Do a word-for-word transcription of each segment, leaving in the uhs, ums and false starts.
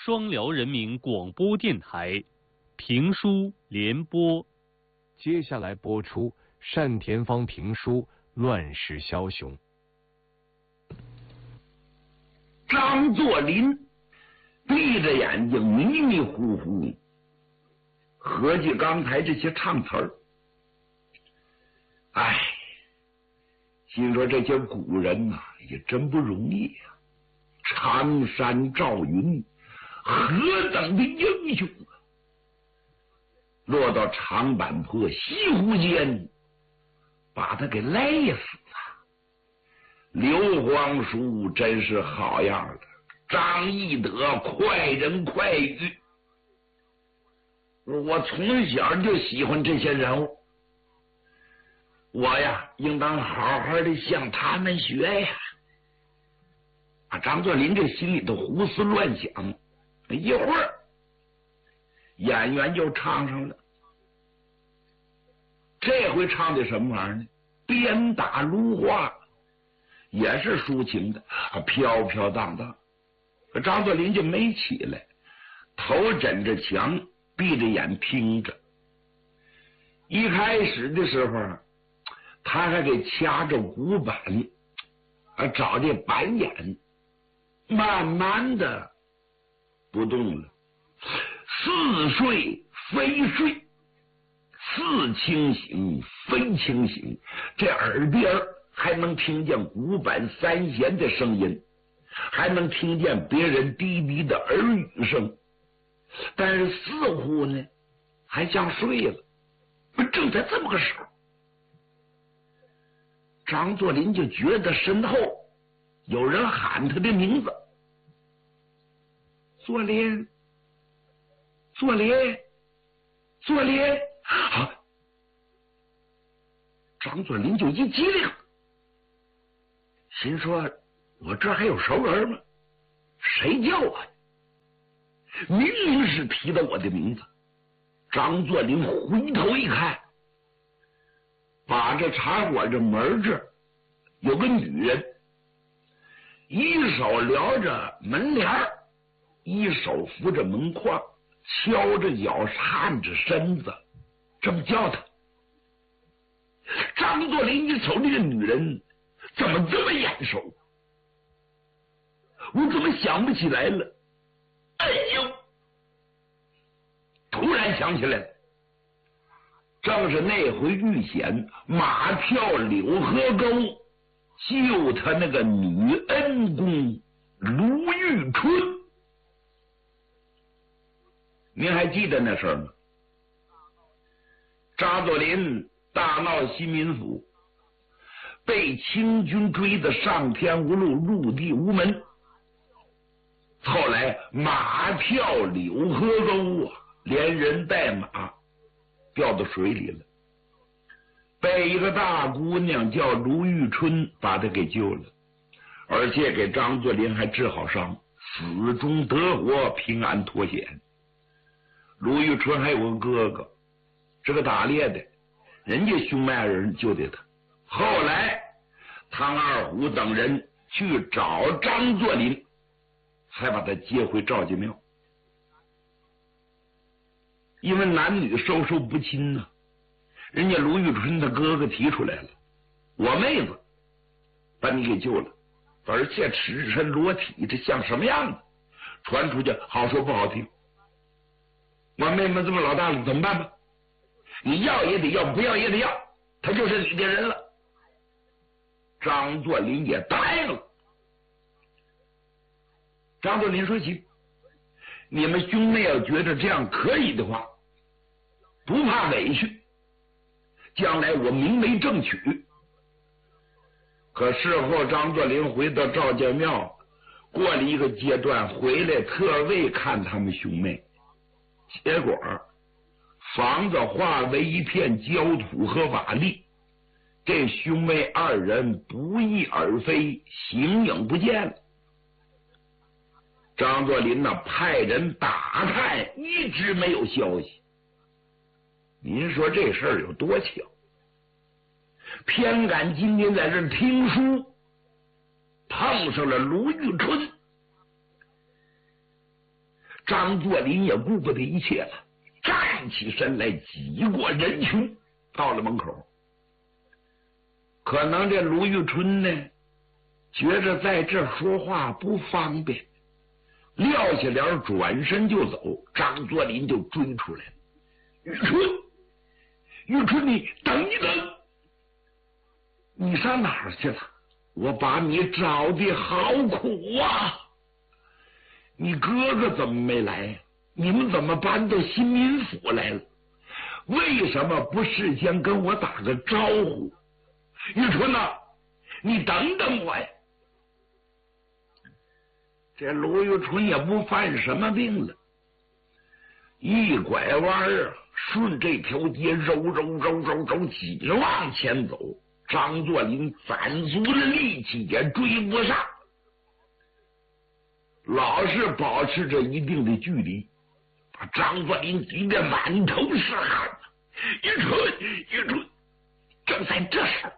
双辽人民广播电台评书联播。 接下来播出单田芳评书《乱世枭雄》。 张作霖闭着眼睛迷迷糊糊合计刚才这些唱词儿，哎，心说这些古人呐、啊、也真不容易呀、啊！常山赵云何等的英雄啊！落到长坂坡西湖间，把他给累死了。刘皇叔真是好样的，张翼德快人快语。我从小就喜欢这些人物，我呀应当好好的向他们学呀。啊，张作霖这心里头胡思乱想，一会儿演员就唱上了。这回唱的什么玩意儿呢？鞭打芦花，也是抒情的，啊，飘飘荡荡。张作霖就没起来，头枕着墙，闭着眼听着。一开始的时候，他还给掐着鼓板，啊，找这板眼，慢慢的不动了，似睡非睡，似清醒非清醒，这耳边还能听见鼓板三弦的声音，还能听见别人低低的耳语声，但是似乎呢还像睡了。正在这么个时候，张作霖就觉得身后有人喊他的名字：作霖，作霖，作霖！啊！张作霖就一激灵，心说：我这还有熟人吗？谁叫我？明明是提到我的名字。张作霖回头一看，把这茶馆这门这儿有个女人，一手撩着门帘，一手扶着门框，敲着脚，颤着身子，这么叫他。张作霖一瞅这个女人怎么这么眼熟，我怎么想不起来了？哎呦！突然想起来了，正是那回遇险马跳柳河沟救他那个女恩公卢玉春。您还记得那事儿吗？张作霖大闹西民府，被清军追得上天无路，入地无门，后来马跳柳河沟啊，连人带马掉到水里了，被一个大姑娘叫卢玉春把他给救了，而且给张作霖还治好伤，死中得活，平安脱险。卢玉春还有个哥哥，是个打猎的，人家兄妹二人救的他。后来唐二虎等人去找张作霖，才把他接回赵家庙。因为男女授受不亲呢、啊，人家卢玉春他哥哥提出来了，我妹子把你给救了，而且赤身裸体，这像什么样子？传出去好说不好听。我妹妹这么老大了，怎么办吧？你要也得要，不要也得要，他就是你的人了。张作霖也答应了。张作霖说：行，你们兄妹要觉得这样可以的话，不怕委屈，将来我明媒正娶。可事后张作霖回到赵家庙，过了一个阶段回来特为看他们兄妹，结果房子化为一片焦土和瓦砾，这兄妹二人不翼而飞，形影不见了。张作霖呢派人打探，一直没有消息。您说这事儿有多巧？偏赶今天在这儿听书，碰上了卢玉春。 张作霖也顾不得一切了，站起身来，挤过人群，到了门口。可能这卢玉春呢，觉着在这说话不方便，撂下脸转身就走。张作霖就追出来了：“玉春，玉春，你等一等，你上哪儿去了？我把你找的好苦啊！你哥哥怎么没来？你们怎么搬到新民府来了？为什么不事先跟我打个招呼？玉春呐、啊，你等等我呀！”这卢玉春也不犯什么病了，一拐弯儿，顺这条街揉揉揉揉揉，急着往前走。张作霖攒足了力气也追不上，老是保持着一定的距离，把张作霖急得满头是汗。玉春，玉春，正在这时，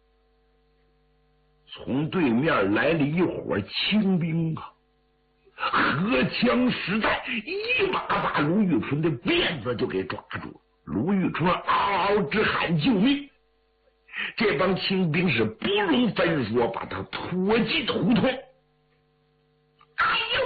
从对面来了一伙清兵啊，荷枪实弹，一把把卢玉春的辫子就给抓住了。卢玉春嗷嗷直喊救命，这帮清兵是不容分说，把他拖进胡同。哎呦！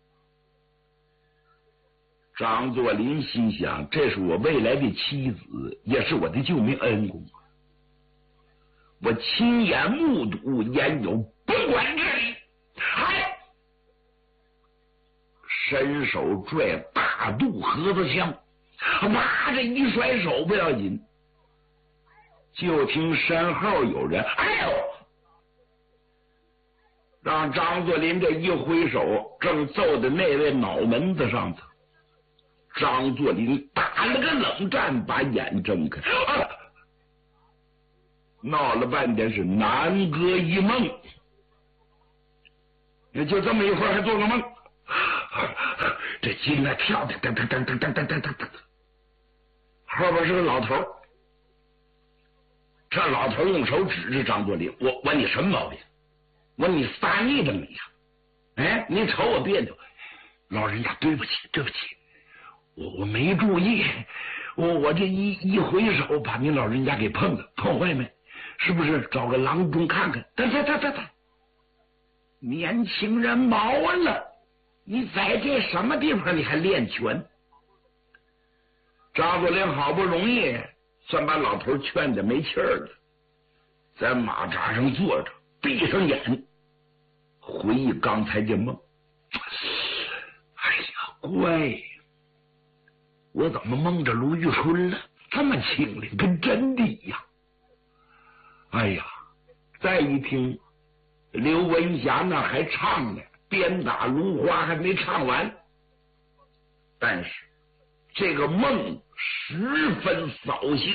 张作霖心想，这是我未来的妻子，也是我的救命恩公，我亲眼目睹，焉有不管之理？嗨！伸手拽大肚盒子枪，妈这一甩手不要紧，就听身后有人哎呦！让张作霖这一挥手，正揍在那位脑门子上头。张作霖打了个冷战，把眼睁开，啊、闹了半天是南阁一梦，也就这么一会儿还做个梦，这心啊跳的噔噔噔噔噔噔噔噔噔，后边是个老头，这老头用手指着张作霖，我问你什么毛病？我说你撒逆怎么样？哎，你瞅我别扭，老人家对不起对不起，我我没注意，我我这一一回手把您老人家给碰了，碰坏没？是不是找个郎中看看？得得得得得，年轻人毛了，你在这什么地方你还练拳？张作霖好不容易算把老头劝得没气儿了，在马扎上坐着，闭上眼回忆刚才这梦。哎呀，乖，我怎么梦着卢玉春了？这么清灵，跟真的一样。哎呀，再一听刘文霞那还唱呢，鞭打芦花还没唱完，但是这个梦十分扫兴。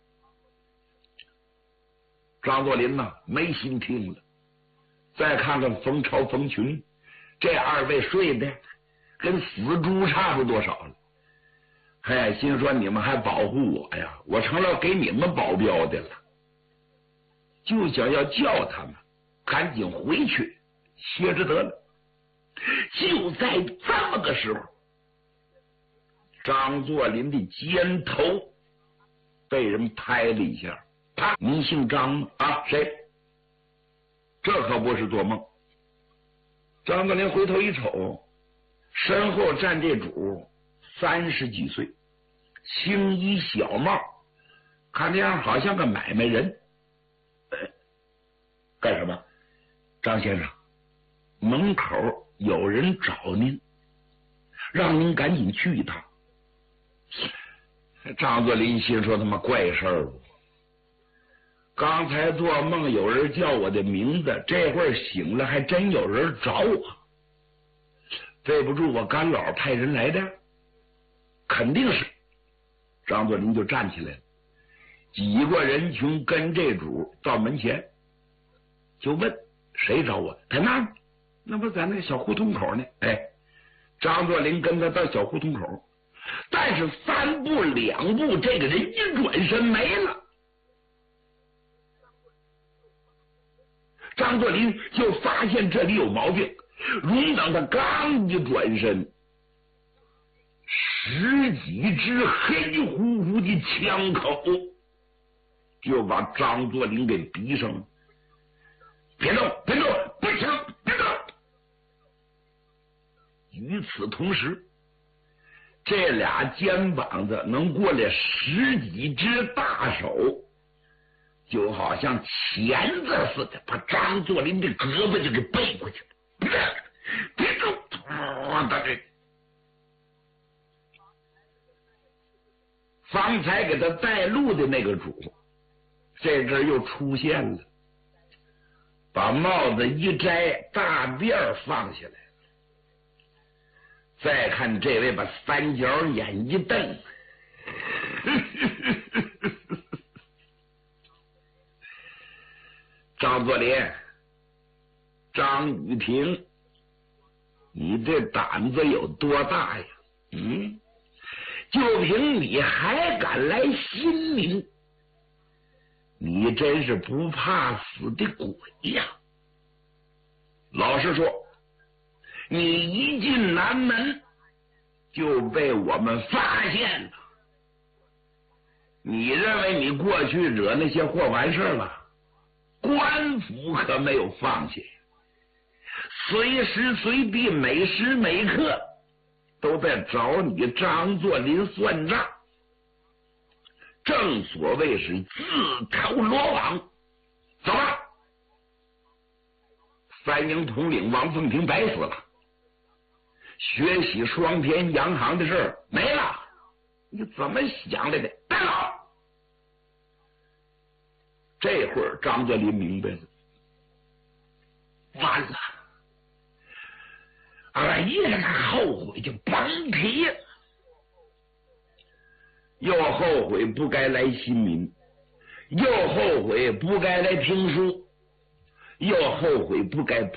张作霖呢没心听了，再看看冯超、冯群，这二位睡的跟死猪差不多少了。哎，心说你们还保护我呀，我成了给你们保镖的了，就想要叫他们赶紧回去歇着得了。就在这么个时候，张作霖的肩头被人拍了一下。他，你姓张吗？啊，谁？这可不是做梦。张作霖回头一瞅，身后站这主三十几岁，青衣小帽，看这样好像个买卖人。呃、干什么？张先生，门口有人找您，让您赶紧去一趟。张作霖心说他妈怪事儿，刚才做梦有人叫我的名字，这会儿醒了还真有人找我，对不住我干老派人来的，肯定是。张作霖就站起来了，挤过人群跟这主到门前，就问谁找我？在那儿，那不在那小胡同口呢？哎，张作霖跟他到小胡同口，但是三步两步，这个人一转身没了。张作霖就发现这里有毛病，容等他刚一转身， 十几支黑乎乎的枪口，就把张作霖给逼上了。别动，别动，不行，别动！与此同时，这俩肩膀子能过来十几只大手，就好像钳子似的，把张作霖的胳膊就给背过去了。别别动！我的这方才给他带路的那个主，这阵又出现了，把帽子一摘，大辫儿放下来。再看这位，把三角眼一瞪，张作霖，张雨婷，你这胆子有多大呀？嗯，就凭你还敢来新民，你真是不怕死的鬼呀！老实说，你一进南门就被我们发现了。你认为你过去惹那些祸完事了？官府可没有放下，随时随地每时每刻都在找你张作霖算账。正所谓是自投罗网。走吧，三营统领王凤亭白死了，学习双田洋行的事儿没了，你怎么想来的？带走！这会儿张作霖明白了，完了，俺一个后悔就甭提了，又后悔不该来新民，又后悔不该来评书，又后悔不该